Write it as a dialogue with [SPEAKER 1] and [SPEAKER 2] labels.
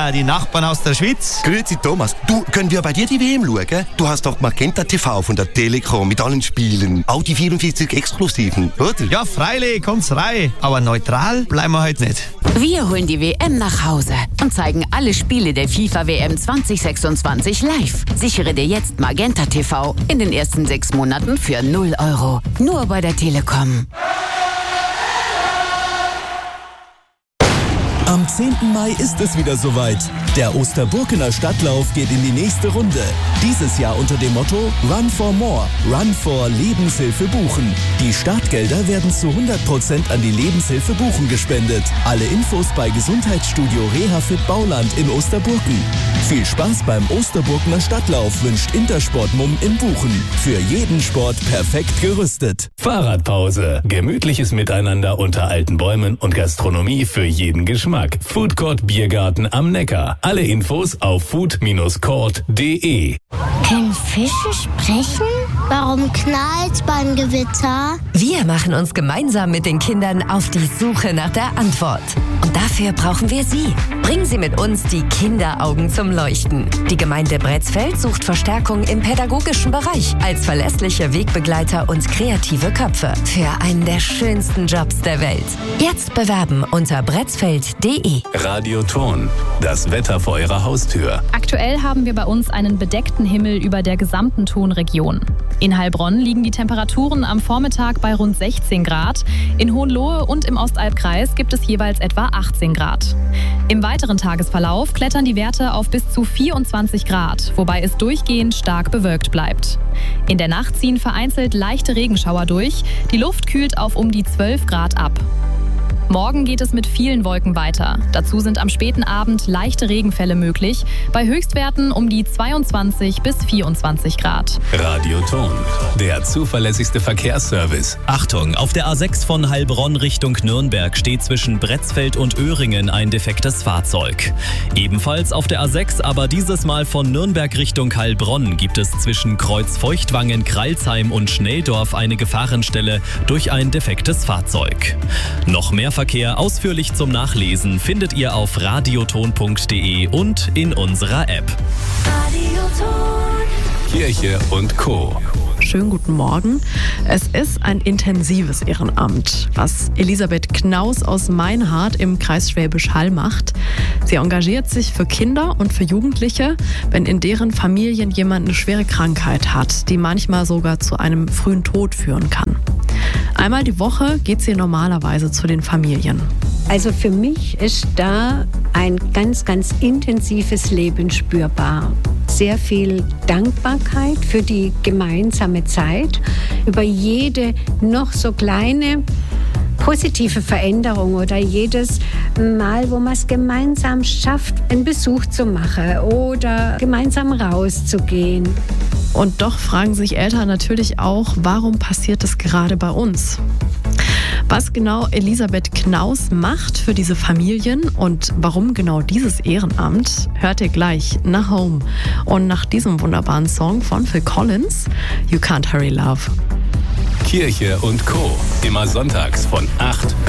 [SPEAKER 1] die Nachbarn aus der Schweiz.
[SPEAKER 2] Grüezi Thomas. Du, können wir bei dir die WM schauen? Du hast doch Magenta TV von der Telekom mit allen Spielen. Auch die 44 Exklusiven, oder?
[SPEAKER 1] Ja, freilich, kommt's rein. Aber neutral bleiben wir heute nicht.
[SPEAKER 3] Wir holen die WM nach Hause und zeigen alle Spiele der FIFA-WM 2026 live. Sichere dir jetzt Magenta TV in den ersten 6 Monaten für 0 €. Nur bei der Telekom.
[SPEAKER 4] Am 10. Mai ist es wieder soweit. Der Osterburkener Stadtlauf geht in die nächste Runde. Dieses Jahr unter dem Motto Run for More, Run for Lebenshilfe Buchen. Die Startgelder werden zu 100% an die Lebenshilfe Buchen gespendet. Alle Infos bei Gesundheitsstudio Rehafit Bauland in Osterburken. Viel Spaß beim Osterburkener Stadtlauf wünscht Intersport Mumm in Buchen. Für jeden Sport perfekt gerüstet.
[SPEAKER 5] Fahrradpause. Gemütliches Miteinander unter alten Bäumen und Gastronomie für jeden Geschmack. Foodcourt Biergarten am Neckar. Alle Infos auf food-court.de.
[SPEAKER 6] Können Fische sprechen? Warum knallt's beim Gewitter?
[SPEAKER 7] Wir machen uns gemeinsam mit den Kindern auf die Suche nach der Antwort. Und dafür brauchen wir Sie. Bringen Sie mit uns die Kinderaugen zum Leuchten. Die Gemeinde Bretzfeld sucht Verstärkung im pädagogischen Bereich als verlässliche Wegbegleiter und kreative Köpfe für einen der schönsten Jobs der Welt. Jetzt bewerben unter bretzfeld.de.
[SPEAKER 5] Radioton. Das Wetter vor Ihrer Haustür.
[SPEAKER 8] Aktuell haben wir bei uns einen bedeckten Himmel über der gesamten Tonregion. In Heilbronn liegen die Temperaturen am Vormittag bei rund 16 Grad. In Hohenlohe und im Ostalbkreis gibt es jeweils etwa 18 Grad. Im weiteren Tagesverlauf klettern die Werte auf bis zu 24 Grad, wobei es durchgehend stark bewölkt bleibt. In der Nacht ziehen vereinzelt leichte Regenschauer durch. Die Luft kühlt auf um die 12 Grad ab. Morgen geht es mit vielen Wolken weiter. Dazu sind am späten Abend leichte Regenfälle möglich, bei Höchstwerten um die 22 bis 24 Grad.
[SPEAKER 5] Radioton, der zuverlässigste Verkehrsservice.
[SPEAKER 9] Achtung, auf der A6 von Heilbronn Richtung Nürnberg steht zwischen Bretzfeld und Öhringen ein defektes Fahrzeug. Ebenfalls auf der A6, aber dieses Mal von Nürnberg Richtung Heilbronn, gibt es zwischen Kreuz Feuchtwangen, Kralsheim und Schnelldorf eine Gefahrenstelle durch ein defektes Fahrzeug. Noch mehr Verkehr ausführlich zum Nachlesen findet ihr auf radioton.de und in unserer App.
[SPEAKER 5] Kirche und Co.
[SPEAKER 10] Schönen guten Morgen. Es ist ein intensives Ehrenamt, was Elisabeth Knaus aus Meinhardt im Kreis Schwäbisch Hall macht. Sie engagiert sich für Kinder und für Jugendliche, wenn in deren Familien jemand eine schwere Krankheit hat, die manchmal sogar zu einem frühen Tod führen kann. Einmal die Woche geht sie normalerweise zu den Familien.
[SPEAKER 11] Also für mich ist da ein ganz, ganz intensives Leben spürbar. Sehr viel Dankbarkeit für die gemeinsame Zeit, über jede noch so kleine positive Veränderung oder jedes Mal, wo man es gemeinsam schafft, einen Besuch zu machen oder gemeinsam rauszugehen.
[SPEAKER 10] Und doch fragen sich Eltern natürlich auch, warum passiert das gerade bei uns? Was genau Elisabeth Knaus macht für diese Familien und warum genau dieses Ehrenamt, hört ihr gleich nach Home. Und nach diesem wunderbaren Song von Phil Collins, You Can't Hurry Love.
[SPEAKER 5] Kirche und Co. Immer sonntags von 8 bis